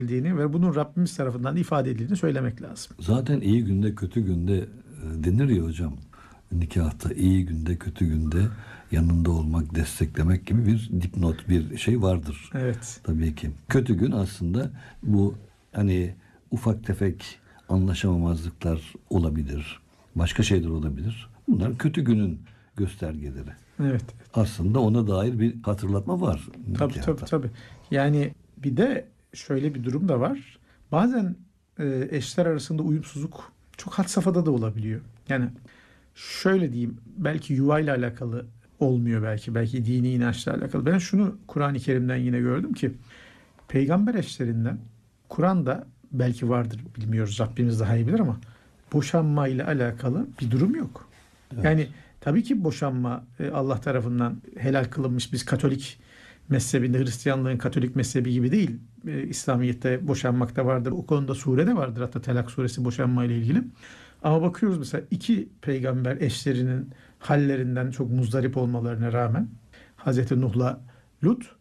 edildiğini ve bunun Rabbimiz tarafından ifade edildiğini söylemek lazım. Zaten iyi günde kötü günde denir ya hocam. Nikahta iyi günde kötü günde yanında olmak, desteklemek gibi bir dipnot, bir şey vardır. Evet. Tabii ki. Kötü gün aslında bu hani ufak tefek anlaşamamazlıklar olabilir. Başka şeyler olabilir. Bunlar kötü günün göstergeleri. Evet. Aslında ona dair bir hatırlatma var. Tabii. Yani bir de şöyle bir durum da var. Bazen eşler arasında uyumsuzluk çok had safhada da olabiliyor. Yani şöyle diyeyim, belki yuvayla alakalı olmuyor, belki dini inançla alakalı. Ben şunu Kur'an-ı Kerim'den yine gördüm ki peygamber eşlerinden Kur'an'da belki vardır, bilmiyoruz, Rabbimiz daha iyi bilir, ama boşanma ile alakalı bir durum yok. Evet. Yani tabii ki boşanma Allah tarafından helal kılınmış. Biz Katolik mezhebinde, Hristiyanlığın Katolik mezhebi gibi değil. İslamiyet'te boşanmak da vardır. O konuda sure de vardır. Hatta Telak suresi boşanma ile ilgili. Ama bakıyoruz mesela iki peygamber eşlerinin hallerinden çok muzdarip olmalarına rağmen Hazreti Nuh'la Lut,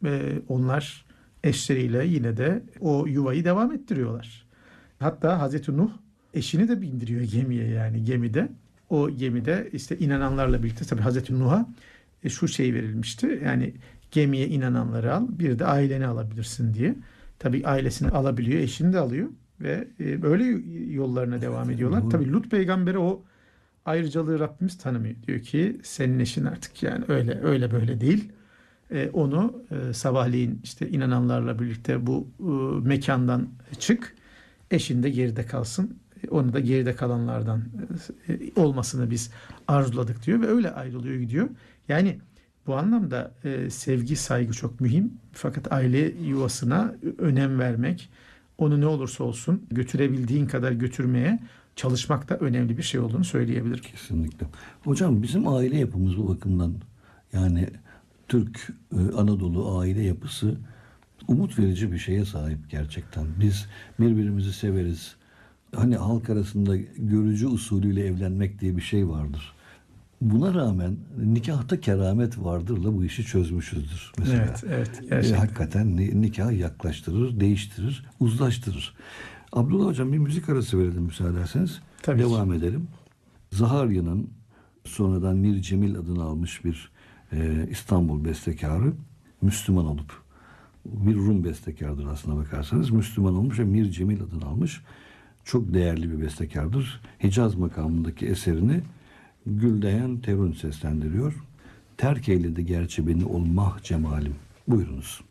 onlar eşleriyle yine de o yuvayı devam ettiriyorlar. Hatta Hazreti Nuh eşini de bindiriyor gemiye, yani gemide. O gemide işte inananlarla birlikte, tabii Hazreti Nuh'a şu şey verilmişti. Yani gemiye inananları al, bir de aileni alabilirsin diye. Tabii ailesini alabiliyor, eşini de alıyor ve böyle yollarına devam ediyorlar. Tabii Lut peygamberi o ayrıcalığı Rabbimiz tanımıyor. Diyor ki senin eşin artık yani öyle böyle değil. Onu sabahleyin işte inananlarla birlikte bu mekandan çık. Eşin de geride kalsın. Onu da geride kalanlardan olmasını biz arzuladık diyor ve öyle ayrılıyor, gidiyor. Yani bu anlamda sevgi, saygı çok mühim. Fakat aile yuvasına önem vermek, onu ne olursa olsun götürebildiğin kadar götürmeye çalışmak da önemli bir şey olduğunu söyleyebilirim. Kesinlikle. Hocam bizim aile yapımız bu bakımdan, yani Türk Anadolu aile yapısı umut verici bir şeye sahip gerçekten. Biz birbirimizi severiz. Hani halk arasında görücü usulüyle evlenmek diye bir şey vardır. Buna rağmen nikahta keramet vardırla bu işi çözmüşüzdür mesela. Evet, gerçekten. Hakikaten nikah yaklaştırır, değiştirir, uzlaştırır. Abdullah hocam bir müzik arası verelim müsaade ederseniz. Tabii Devam edelim. Zaharya'nın sonradan Mir Cemil adını almış bir İstanbul bestekarı, Müslüman olup, bir Rum bestekardır aslına bakarsanız, Müslüman olmuş ve Mir Cemil adını almış. Çok değerli bir bestekardır. Hicaz makamındaki eserini Güldeyen Terun seslendiriyor. Terk eyledi gerçi beni olmah cemalim. Buyurunuz.